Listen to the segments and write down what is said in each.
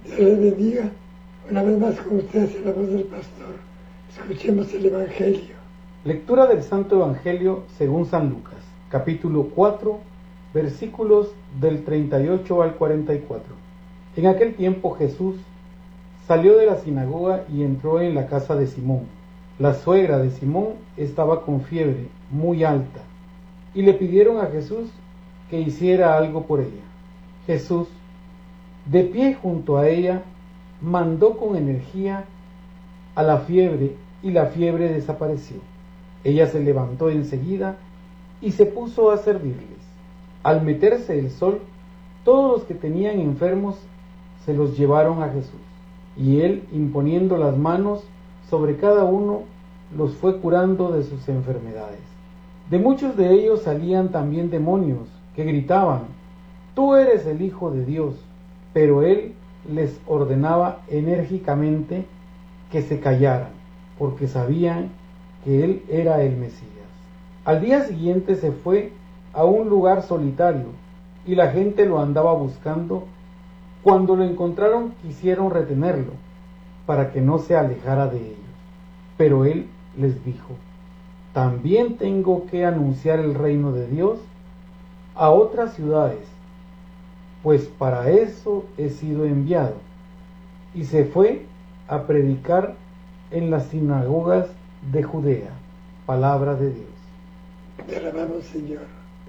Dios les bendiga. Una vez más con ustedes en la voz del pastor. Escuchemos el Evangelio. Lectura del Santo Evangelio según San Lucas, capítulo 4, versículos del 38 al 44. En aquel tiempo Jesús salió de la sinagoga y entró en la casa de Simón. La suegra de Simón estaba con fiebre muy alta y le pidieron a Jesús que hiciera algo por ella. Jesús, de pie junto a ella, mandó con energía a la fiebre y la fiebre desapareció. Ella se levantó enseguida y se puso a servirles. Al meterse el sol, todos los que tenían enfermos se los llevaron a Jesús, y él, imponiendo las manos sobre cada uno, los fue curando de sus enfermedades. De muchos de ellos salían también demonios que gritaban: «Tú eres el Hijo de Dios», pero él les ordenaba enérgicamente que se callaran, porque sabían que él era el Mesías. Al día siguiente se fue a un lugar solitario, y la gente lo andaba buscando. Cuando lo encontraron, quisieron retenerlo, para que no se alejara de ellos. Pero él les dijo: «También tengo que anunciar el reino de Dios a otras ciudades, pues para eso he sido enviado». Y se fue a predicar en las sinagogas de Judea. Palabra de Dios. Te alabamos, Señor.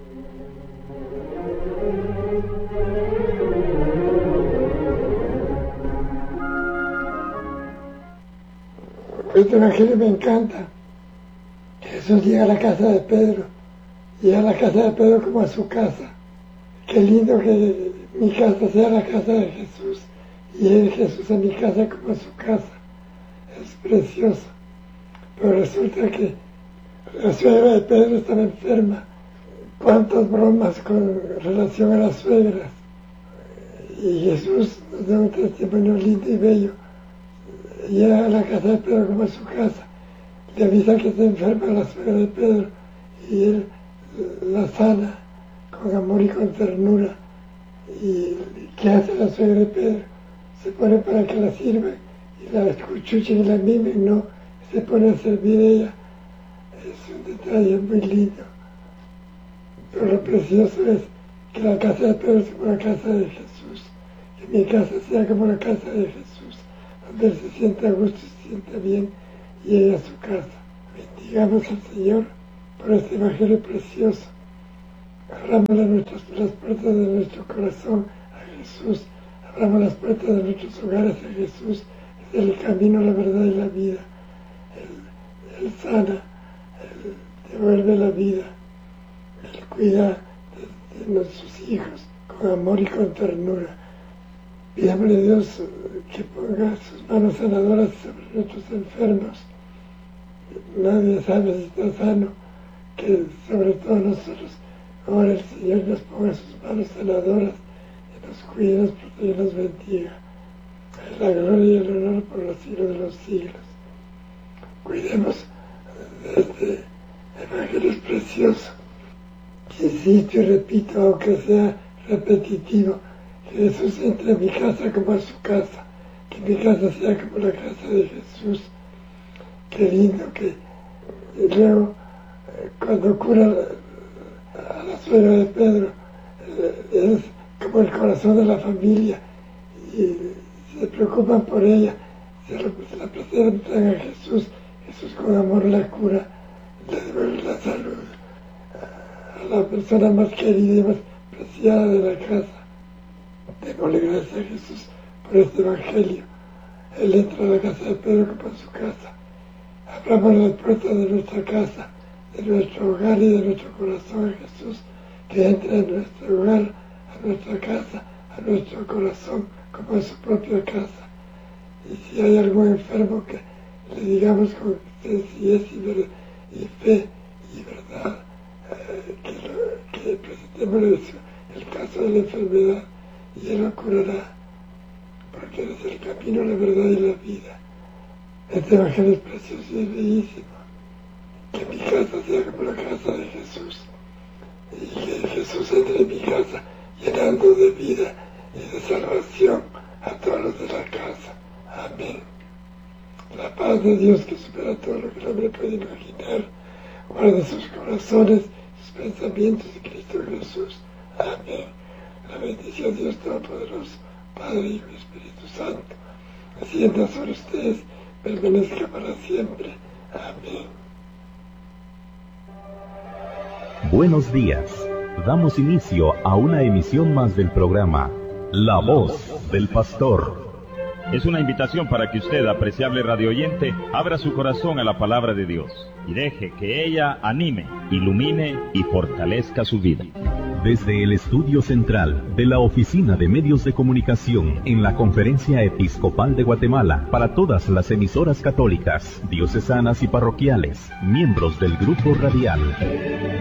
Este evangelio me encanta. Jesús llega a la casa de Pedro, llega a la casa de Pedro como a su casa. Qué lindo que mi casa sea la casa de Jesús, y él, Jesús, a mi casa como a su casa. Es precioso. Pero resulta que la suegra de Pedro estaba enferma. Cuántas bromas con relación a las suegras. Y Jesús nos da un testimonio lindo y bello. Llega a la casa de Pedro como a su casa. Le avisa que está enferma la suegra de Pedro, y él la sana con amor y con ternura. ¿Y qué hace la suegra de Pedro? Se pone para que la sirvan y la escuchuchen y la mimen, no, se pone a servir ella. Es un detalle muy lindo. Pero lo precioso es que la casa de Pedro sea como la casa de Jesús, que mi casa sea como la casa de Jesús, donde él se sienta a gusto, se sienta bien y llegue a su casa. Bendigamos al Señor por este evangelio precioso. Abramos las puertas de nuestro corazón a Jesús, abramos las puertas de nuestros hogares a Jesús. Es el camino, la verdad y la vida. Él sana, Él devuelve la vida, Él cuida de nuestros hijos con amor y con ternura. Pidámosle a Dios que ponga sus manos sanadoras sobre nuestros enfermos. Nadie sabe si está sano, que sobre todo nosotros. Ahora el Señor nos ponga sus manos sanadoras y nos cuide, nos protege y nos bendiga. La gloria y el honor por los siglos de los siglos. Cuidemos de este evangelio precioso. Insisto y repito, aunque sea repetitivo, que Jesús entre a mi casa como a su casa, que mi casa sea como la casa de Jesús. Qué lindo que luego, cuando cura a la suegra de Pedro, es como el corazón de la familia, y se preocupan por ella, se la presentan a Jesús. Jesús con amor la cura, le devuelve la salud a la persona más querida y más preciada de la casa. Démosle gracias a Jesús por este evangelio. Él entra a la casa de Pedro como a su casa. Abramos las puertas de nuestra casa, de nuestro hogar y de nuestro corazón a Jesús, que entre en nuestro hogar, a nuestra casa, a nuestro corazón, como a su propia casa. Y si hay algún enfermo, que le digamos con sencillez y fe y verdad, que presentemos el caso de la enfermedad, y Él lo curará, porque Él es el camino, la verdad y la vida. Este evangelio es precioso y bellísimo. Que mi casa sea como la casa de Jesús, y que Jesús entre en mi casa llenando de vida y de salvación a todos los de la paz de Dios que supera todo lo que el hombre puede imaginar, guarde sus corazones, sus pensamientos en Cristo Jesús. Amén. La bendición de Dios Todopoderoso, Padre, Hijo y Espíritu Santo, ascienda sobre ustedes, permanezca para siempre. Amén. Buenos días. Damos inicio a una emisión más del programa La Voz del Pastor. Es una invitación para que usted, apreciable radioyente, abra su corazón a la palabra de Dios y deje que ella anime, ilumine y fortalezca su vida. Desde el estudio central de la Oficina de Medios de Comunicación en la Conferencia Episcopal de Guatemala para todas las emisoras católicas, diocesanas y parroquiales, miembros del Grupo Radial.